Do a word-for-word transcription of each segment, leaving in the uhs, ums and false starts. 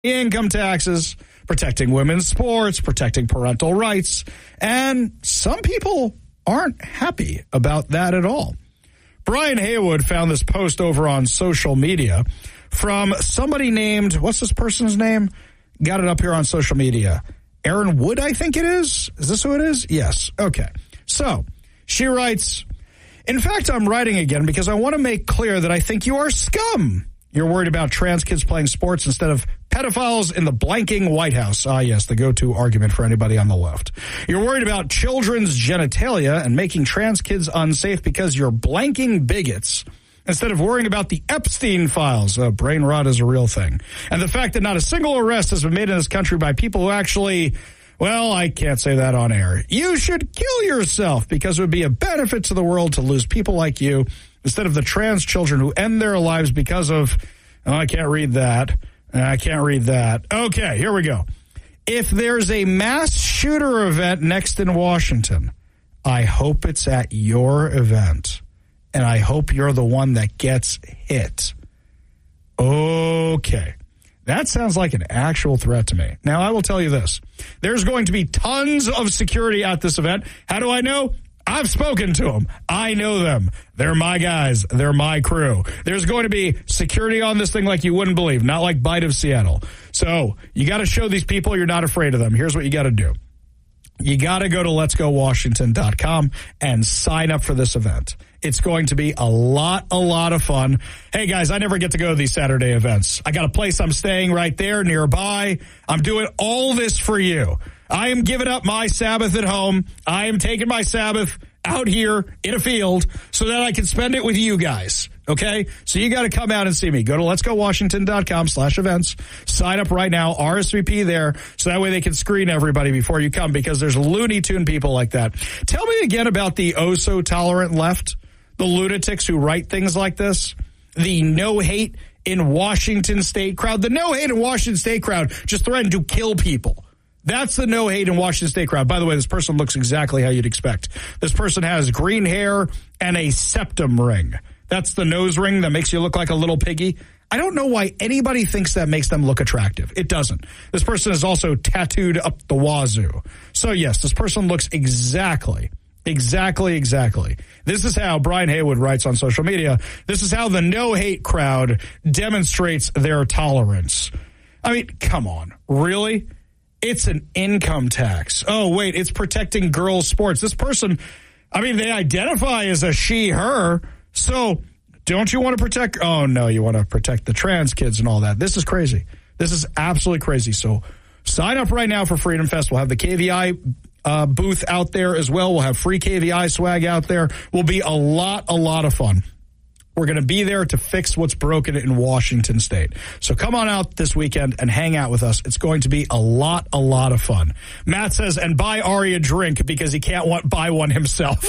income taxes, protecting women's sports, protecting parental rights, and some people aren't happy about that at all. Brian Haywood found this post over on social media from somebody named, what's this person's name? Got it up here on social media. Aaron Wood, I think it is. Is this who it is? Yes. Okay. So she writes, in fact, I'm writing again because I want to make clear that I think you are scum. You're worried about trans kids playing sports instead of pedophiles in the blanking White House. Ah, yes, the go-to argument for anybody on the left. You're worried about children's genitalia and making trans kids unsafe because you're blanking bigots instead of worrying about the Epstein files. Uh, brain rot is a real thing. And the fact that not a single arrest has been made in this country by people who actually, well, I can't say that on air. You should kill yourself because it would be a benefit to the world to lose people like you instead of the trans children who end their lives because of, oh, I can't read that. I can't read that. Okay, here we go. If there's a mass shooter event next in Washington, I hope it's at your event. And I hope you're the one that gets hit. Okay. That sounds like an actual threat to me. Now, I will tell you this. There's going to be tons of security at this event. How do I know? I've spoken to them. I know them. They're my guys. They're my crew. There's going to be security on this thing like you wouldn't believe, not like Bite of Seattle. So you got to show these people you're not afraid of them. Here's what you got to do. You got to go to lets go washington dot com and sign up for this event. It's going to be a lot, a lot of fun. Hey, guys, I never get to go to these Saturday events. I got a place I'm staying right there nearby. I'm doing all this for you. I am giving up my Sabbath at home. I am taking my Sabbath out here in a field so that I can spend it with you guys. Okay? So you got to come out and see me. Go to lets go washington dot com slash events. Sign up right now. R S V P there so that way they can screen everybody before you come because there's Looney Tune people like that. Tell me again about the oh-so-tolerant left, the lunatics who write things like this, the no-hate in Washington State crowd. The no-hate in Washington State crowd just threatened to kill people. That's the no-hate in Washington State crowd. By the way, this person looks exactly how you'd expect. This person has green hair and a septum ring. That's the nose ring that makes you look like a little piggy. I don't know why anybody thinks that makes them look attractive. It doesn't. This person is also tattooed up the wazoo. So, yes, this person looks exactly, exactly, exactly. This is how Brian Haywood writes on social media. This is how the no-hate crowd demonstrates their tolerance. I mean, come on. Really? It's an income tax. Oh, wait, it's protecting girls' sports. This person, I mean, they identify as a she, her. So don't you want to protect? Oh, no, you want to protect the trans kids and all that. This is crazy. This is absolutely crazy. So sign up right now for Freedom Fest. We'll have the K V I uh, booth out there as well. We'll have free K V I swag out there. Will be a lot, a lot of fun. We're going to be there to fix what's broken in Washington State. So come on out this weekend and hang out with us. It's going to be a lot, a lot of fun. Matt says, and buy Ari a drink because he can't want, buy one himself.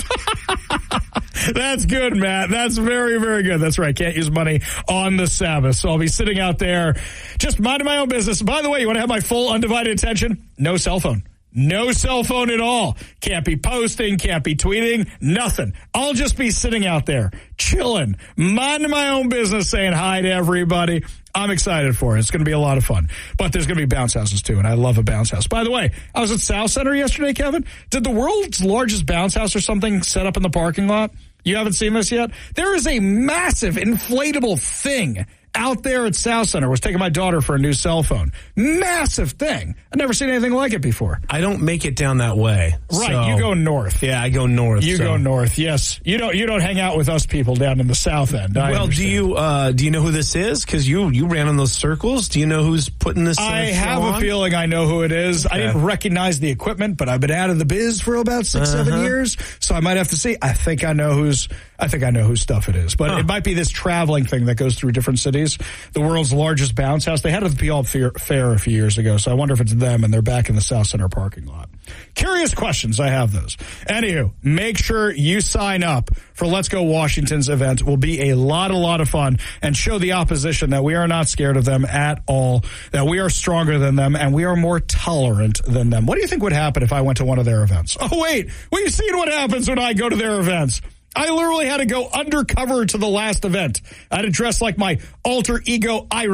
That's good, Matt. That's very, very good. That's right. Can't use money on the Sabbath. So I'll be sitting out there just minding my own business. By the way, you want to have my full undivided attention? No cell phone. No cell phone at all. Can't be posting, can't be tweeting, nothing. I'll just be sitting out there, chilling, minding my own business, saying hi to everybody. I'm excited for it. It's going to be a lot of fun. But there's going to be bounce houses, too, and I love a bounce house. By the way, I was at South Center yesterday, Kevin. Did the world's largest bounce house or something set up in the parking lot? You haven't seen this yet? There is a massive inflatable thing out there at South Center. I was taking my daughter for a new cell phone. Massive thing. I've never seen anything like it before. I don't make it down that way. Right, so. You go north. Yeah, I go north. You so. go north, yes. You don't you don't hang out with us people down in the south end. I well, understand. do you uh, do you know who this is? Because you, you ran in those circles. Do you know who's putting this uh, I have on? a feeling I know who it is. Okay. I didn't recognize the equipment, but I've been out of the biz for about six, uh-huh. seven years, so I might have to see. I think I know who's I think I know whose stuff it is. But huh. It might be this traveling thing that goes through different cities. The world's largest bounce house. They had it at the P L Fair a few years ago, so I wonder if it's them, and they're back in the South Center parking lot. Curious questions. I have those. Anywho, make sure you sign up for Let's Go Washington's event. It will be a lot, a lot of fun, and show the opposition that we are not scared of them at all, that we are stronger than them, and we are more tolerant than them. What do you think would happen if I went to one of their events? Oh, wait. Well, you've seen what happens when I go to their events. I literally had to go undercover to the last event. I had to dress like my alter ego Ira.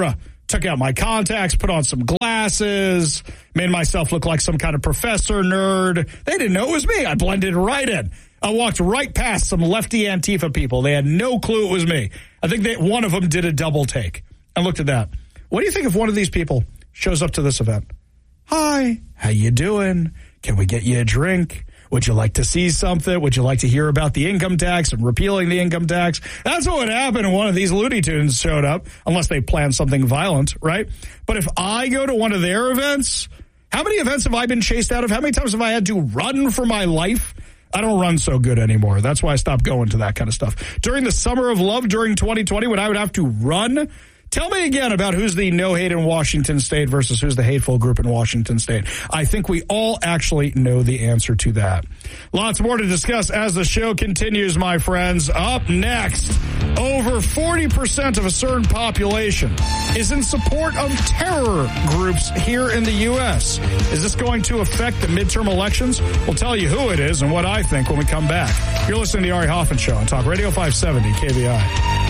took out my contacts, put on some glasses, made myself look like some kind of professor nerd. They didn't know it was me. I blended right in. I walked right past some lefty Antifa people. They had no clue it was me. I think that one of them did a double take. I looked at that. What do you think if one of these people shows up to this event? Hi, how you doing? Can we get you a drink? Would you like to see something? Would you like to hear about the income tax and repealing the income tax? That's what would happen if one of these Looney Tunes showed up, unless they planned something violent, right? But if I go to one of their events, how many events have I been chased out of? How many times have I had to run for my life? I don't run so good anymore. That's why I stopped going to that kind of stuff. During the summer of love, during twenty twenty, when I would have to run, tell me again about who's the no-hate in Washington State versus who's the hateful group in Washington State. I think we all actually know the answer to that. Lots more to discuss as the show continues, my friends. Up next, over forty percent of a certain population is in support of terror groups here in the U S. Is this going to affect the midterm elections? We'll tell you who it is and what I think when we come back. You're listening to the Ari Hoffman Show on Talk Radio five seventy K B I.